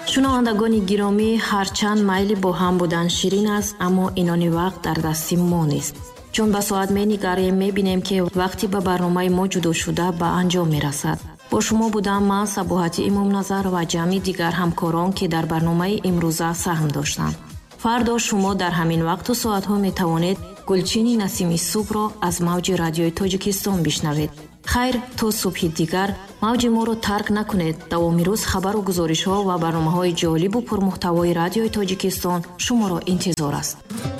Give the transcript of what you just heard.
шунавандагони гиромӣ, ҳарчанд майли бо ҳам будан ширин аст, аммо инони вақт дар дасти мо нест. чун ба соат менигарем, мебинем ки вақти ба барномаи мо ҷудо шуда ба анҷом мерасад. бо шумо будам ман Сабоҳати Имомназар ва ҷамъи дигар ҳамкорон, ки дар барномаи имрӯза саҳм доштанд. фардо шумо дар ҳамин вақту соатҳо метавонед гулчини насими субҳро аз мавҷи радиои Тоҷикистон бишнавед. хайр, то субҳи дигар мавҷи моро тарк накунед. давоми рӯз хабару гузоришҳо ва барномаҳои ҷолибу пурмуҳтавои радиои Тоҷикистон шуморо интизор аст.